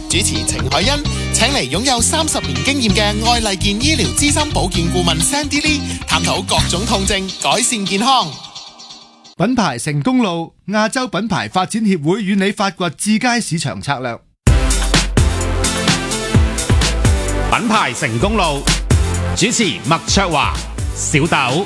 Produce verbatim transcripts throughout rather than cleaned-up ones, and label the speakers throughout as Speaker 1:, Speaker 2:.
Speaker 1: 主持程海欣請嚟擁有三十年經驗嘅愛麗健醫療資深保健顧問 Sandy Lee 探討各種痛症，改善健康。
Speaker 2: 品牌成功路，亞洲品牌發展協會與你發掘至佳市場策略。
Speaker 3: 品牌成功路，主持麥卓華、小豆。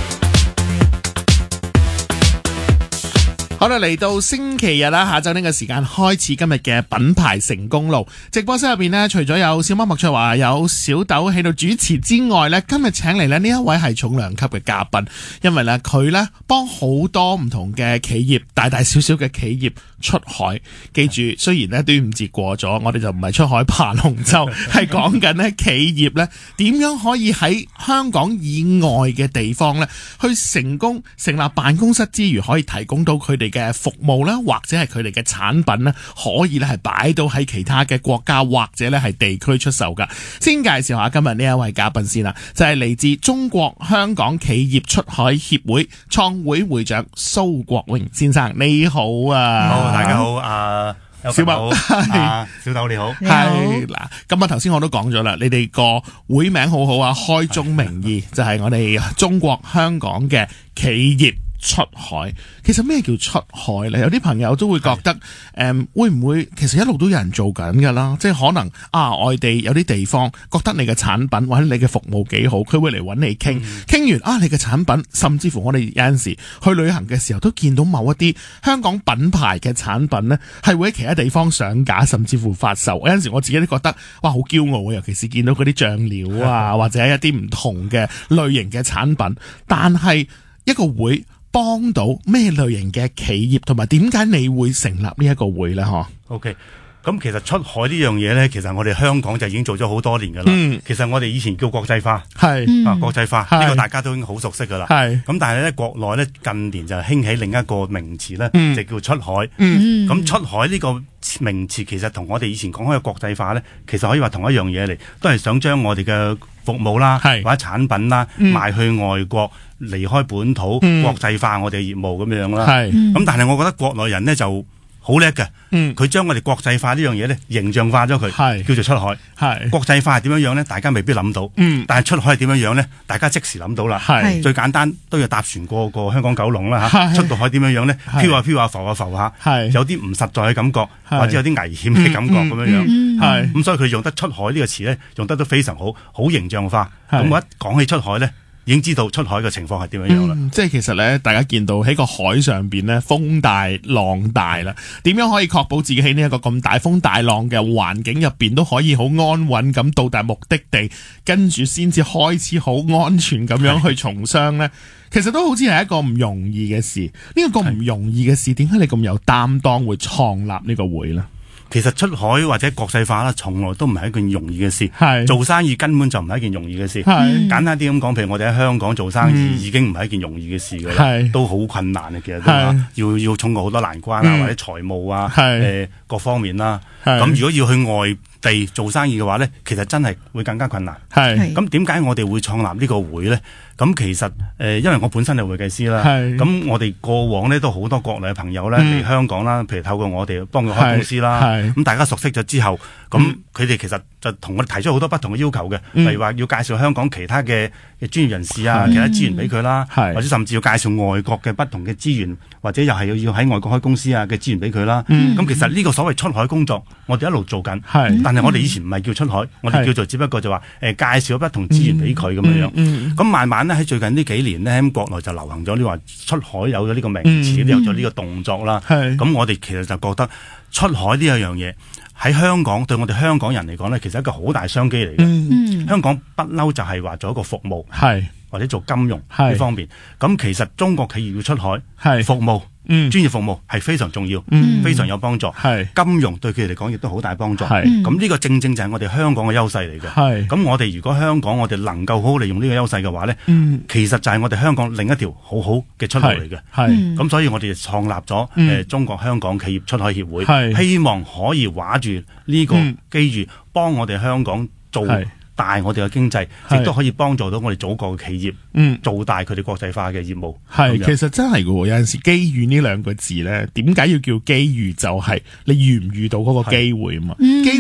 Speaker 1: 好啦，嚟到星期日啦，下晝呢個時間開始今日嘅品牌成功路直播室入邊呢，除咗有小貓麥卓華、有小豆喺度主持之外呢，今日請嚟呢呢一位係重量級嘅嘉賓，因為呢佢呢幫好多唔同嘅企業，大大小小嘅企業出海。記住，雖然呢端午節過咗，我哋就唔係出海爬龍舟，係講緊呢企業呢點樣可以喺香港以外嘅地方呢去成功成立辦公室之餘，可以提供到佢哋嘅服務啦，或者係佢哋嘅產品咧，可以咧係擺到喺其他嘅國家或者咧係地區出售噶。先介紹下今日呢一位嘉賓先啦，就係嚟自中國香港企業出海協會創會會長蘇國榮先生，你好啊！
Speaker 4: 好，大家好，啊
Speaker 1: 小麥
Speaker 4: 啊，小豆你好，
Speaker 1: 係嗱，咁啊頭先我都講咗啦，你哋個會名好好啊，開宗明義就係我哋中國香港嘅企業出海。其實咩叫出海咧？有啲朋友都會覺得，誒、嗯，會唔會其實一路都有人做緊噶啦？即係可能啊，外地有啲地方覺得你嘅產品或者你嘅服務幾好，佢會嚟揾你傾，傾、嗯、完啊，你嘅產品，甚至乎我哋有陣時去旅行嘅時候都見到某一啲香港品牌嘅產品呢，係會喺其他地方上架，甚至乎發售。有陣時我自己都覺得，哇，好驕傲啊！尤其是見到嗰啲醬料啊，或者一啲唔同嘅類型嘅產品，但係一個會幫到咩類型嘅企業，同埋點解你會成立呢一個會呢？嗬
Speaker 4: ，OK，咁其實出海呢樣嘢呢，其實我哋香港就已經做咗好多年噶啦。嗯，其實我哋以前叫國際化，係啊，國際化呢個大家都已經好熟悉噶啦。係咁，但係咧國內咧近年就興起另一個名詞咧，嗯、就叫出海。嗯，咁出海呢個名詞其實同我哋以前講開嘅國際化咧，其實可以話同一樣嘢嚟，都係想將我哋嘅服務啦，或者產品啦，嗯、賣去外國。離開本土、嗯、國際化我哋業務咁樣啦，咁、嗯、但係我覺得國內人呢就好叻嘅，佢、嗯、將我哋國際化呢樣嘢呢形象化咗佢，叫做出海。係國際化係點樣樣呢？大家未必諗到，嗯、但係出海係點樣樣呢？大家即時諗到啦。最簡單都要搭船過過香港九龍啦嚇，出到海點樣樣呢？飄下飄下浮下浮下，有啲唔實在嘅感覺，或者有啲危險嘅感覺咁樣樣。係咁、嗯，所以佢用得出海呢個詞呢，用得都非常好，好形象化。咁我一講起出海呢，已經知道出海嘅情況係點樣樣啦、嗯，
Speaker 1: 即係其實咧，大家見到喺個海上邊咧，風大浪大啦，點樣可以確保自己喺呢一個咁大風大浪嘅環境入邊都可以好安穩咁到達目的地，跟住先至開始好安全咁樣去從商咧？其實都好似係一個唔容易嘅事。呢、這個咁唔容易嘅事，點解你咁有擔當會創立呢個會呢？
Speaker 4: 其實出海或者國際化啦，從來都唔係一件容易嘅事。係做生意根本就唔係一件容易嘅事。係簡單啲咁講，譬如我哋喺香港做生意，嗯、已經唔係一件容易嘅事噶啦，都好困難嘅。其實都要要衝過好多難關啊，嗯、或者財務啊，誒、呃、各方面啦。咁如果要去外地做生意嘅話咧，其實真係會更加困難。係咁點解我哋會創立呢個會咧？咁其實誒、呃，因為我本身係會計師啦，咁我哋過往咧都好多國內嘅朋友咧嚟、嗯、香港啦，譬如透過我哋幫佢開公司啦，咁大家熟悉咗之後，咁佢哋其實就同我哋提出好多不同嘅要求嘅，嗯、例如話要介紹香港其他嘅嘅專業人士啊，其他資源俾佢啦，或者甚至要介紹外國嘅不同嘅資源，或者又係要喺外國開公司啊嘅資源俾佢啦。咁、嗯、其實呢個所謂出海工作，我哋一路做緊，但係我哋以前唔係叫出海，我哋叫做只不過就話誒、呃、介紹不同資源俾佢咁樣樣。咁、嗯嗯、慢慢咧喺最近呢幾年咧，喺國內就流行咗呢話出海有咗呢個名詞，嗯、有咗呢個動作啦。咁我哋其實就覺得出海呢一樣嘢喺香港對我哋香港人嚟講咧，其實係一個好大商機嚟嘅。嗯、香港不嬲就係話做一個服務，或者做金融呢方面。咁其實中國企業要出海服務。嗯，專業服務係非常重要，嗯、非常有幫助。係金融對佢哋嚟講亦都好大幫助。係咁呢個正正就係我哋香港嘅優勢嚟嘅。係咁我哋如果香港我哋能夠好好利用呢個優勢嘅話咧，嗯、其實就係我哋香港另一條好好嘅出路嚟嘅。係咁所以我哋就創立咗誒、嗯呃、中國香港企業出海協會，希望可以畫住呢個機遇，幫我哋香港做大我哋嘅經濟，亦都可以幫助到我哋祖國嘅企業，嗯，做大佢哋國際化嘅業務。係，其實真係嘅喎，有陣時機遇呢兩個字咧，點解要叫機遇？就係你遇唔遇到嗰個機會啊嘛。機